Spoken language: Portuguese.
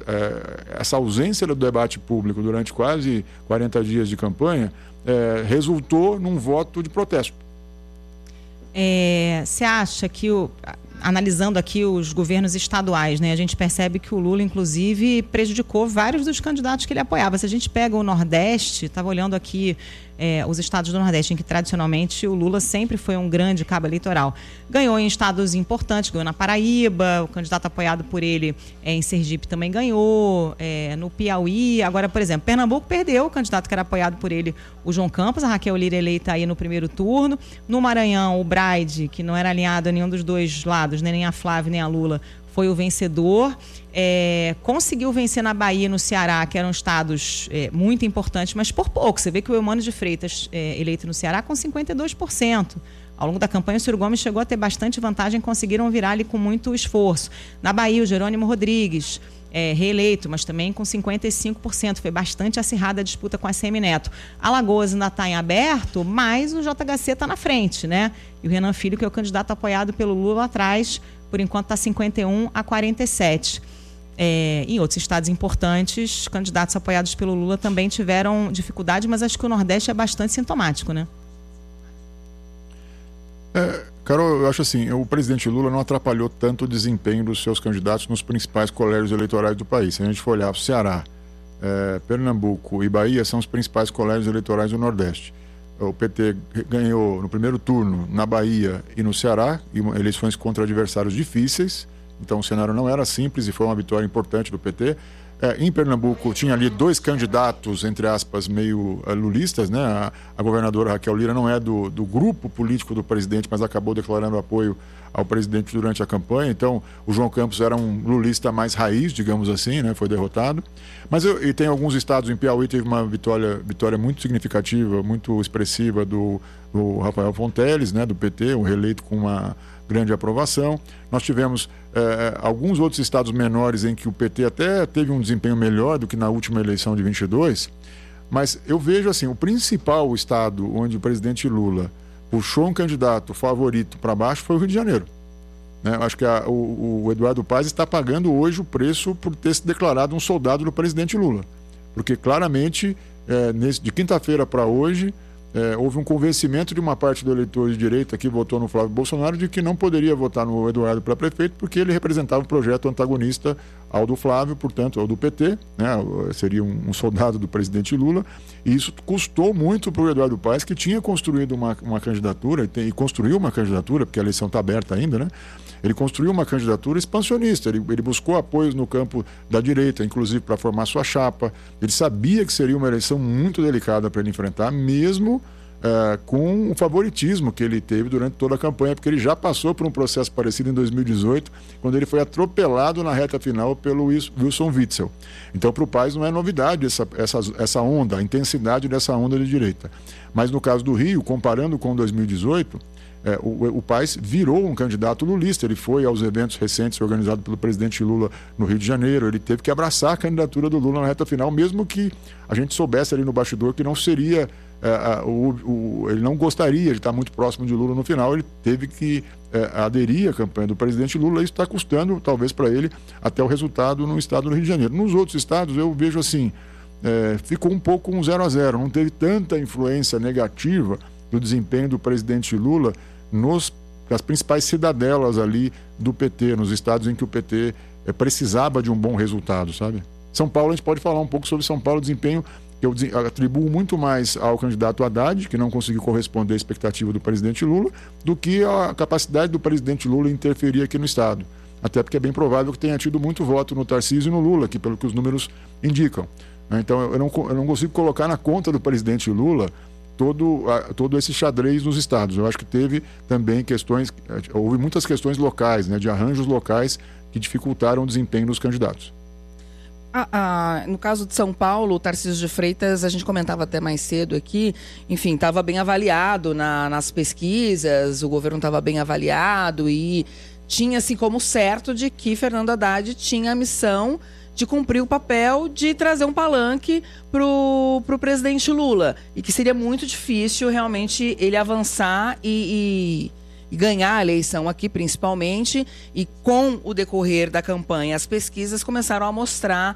essa ausência do debate público durante quase 40 dias de campanha resultou num voto de protesto. Você acha que, analisando aqui os governos estaduais, né, a gente percebe que o Lula, inclusive, prejudicou vários dos candidatos que ele apoiava. Se a gente pega o Nordeste, estava olhando aqui os estados do Nordeste, em que tradicionalmente o Lula sempre foi um grande cabo eleitoral. Ganhou em estados importantes, ganhou na Paraíba, o candidato apoiado por ele em Sergipe também ganhou, no Piauí. Agora, por exemplo, Pernambuco perdeu o candidato que era apoiado por ele, o João Campos, a Raquel Lira eleita aí no primeiro turno. No Maranhão, o Braide, que não era alinhado a nenhum dos dois lados, nem a Flávia nem a Lula, foi o vencedor. Conseguiu vencer na Bahia e no Ceará, que eram estados muito importantes, mas por pouco. Você vê que o Eumano de Freitas, eleito no Ceará, com 52%. Ao longo da campanha, o Ciro Gomes chegou a ter bastante vantagem, conseguiram virar ali com muito esforço. Na Bahia, o Jerônimo Rodrigues, reeleito, mas também com 55%. Foi bastante acirrada a disputa com a Semineto. Alagoas ainda está em aberto, mas o JHC está na frente, né? E o Renan Filho, que é o candidato apoiado pelo Lula atrás, por enquanto está 51-47. Em outros estados importantes, candidatos apoiados pelo Lula também tiveram dificuldade, mas acho que o Nordeste é bastante sintomático, né? Carol, eu acho assim, o presidente Lula não atrapalhou tanto o desempenho dos seus candidatos nos principais colégios eleitorais do país. Se a gente for olhar para o Ceará, Pernambuco e Bahia, são os principais colégios eleitorais do Nordeste. O PT ganhou no primeiro turno na Bahia e no Ceará, eleições contra adversários difíceis, então o cenário não era simples e foi uma vitória importante do PT. Em Pernambuco tinha ali dois candidatos, entre aspas, meio lulistas, né? A governadora Raquel Lira não é do grupo político do presidente, mas acabou declarando apoio ao presidente durante a campanha. Então o João Campos era um lulista mais raiz, digamos assim, né? Foi derrotado. E tem alguns estados, em Piauí teve uma vitória muito significativa, muito expressiva do Rafael Fonteles, né? Do PT, um reeleito com uma grande aprovação. Nós tivemos alguns outros estados menores em que o PT até teve um desempenho melhor do que na última eleição de 22, mas eu vejo assim, o principal estado onde o presidente Lula puxou um candidato favorito para baixo foi o Rio de Janeiro. Né? Eu acho que o Eduardo Paes está pagando hoje o preço por ter se declarado um soldado do presidente Lula, porque claramente de quinta-feira para hoje houve um convencimento de uma parte do eleitor de direita que votou no Flávio Bolsonaro de que não poderia votar no Eduardo para prefeito porque ele representava o projeto antagonista ao do Flávio, portanto, ao do PT, né? Seria um soldado do presidente Lula, e isso custou muito para o Eduardo Paes, que tinha construído uma candidatura, e construiu uma candidatura, porque a eleição está aberta ainda, né? Ele construiu uma candidatura expansionista, ele buscou apoios no campo da direita, inclusive para formar sua chapa. Ele sabia que seria uma eleição muito delicada para ele enfrentar, mesmo com o favoritismo que ele teve durante toda a campanha, porque ele já passou por um processo parecido em 2018, quando ele foi atropelado na reta final pelo Wilson Witzel. Então, para o Paes não é novidade essa onda, a intensidade dessa onda de direita. Mas no caso do Rio, comparando com 2018, o Paes virou um candidato lulista. Ele foi aos eventos recentes organizados pelo presidente Lula no Rio de Janeiro, ele teve que abraçar a candidatura do Lula na reta final, mesmo que a gente soubesse ali no bastidor que não seria, ele não gostaria de estar muito próximo de Lula no final. Ele teve que aderir à campanha do presidente Lula, e isso está custando talvez para ele até o resultado no estado do Rio de Janeiro. Nos outros estados eu vejo assim, ficou um pouco 0-0, não teve tanta influência negativa do desempenho do presidente Lula nas principais cidadelas ali do PT, nos estados em que o PT precisava de um bom resultado, sabe? São Paulo, a gente pode falar um pouco sobre São Paulo, o desempenho que eu atribuo muito mais ao candidato Haddad, que não conseguiu corresponder à expectativa do presidente Lula, do que a capacidade do presidente Lula interferir aqui no estado. Até porque é bem provável que tenha tido muito voto no Tarcísio e no Lula, que pelo que os números indicam. Então eu não consigo colocar na conta do presidente Lula todo esse xadrez nos estados. Eu acho que teve também houve muitas questões locais, né, de arranjos locais que dificultaram o desempenho dos candidatos. No caso de São Paulo, o Tarcísio de Freitas, a gente comentava até mais cedo aqui, enfim, estava bem avaliado nas pesquisas, o governo estava bem avaliado e tinha assim como certo de que Fernando Haddad tinha a missão de cumprir o papel de trazer um palanque pro presidente Lula, e que seria muito difícil realmente ele avançar e ganhar a eleição aqui, principalmente. E com o decorrer da campanha, as pesquisas começaram a mostrar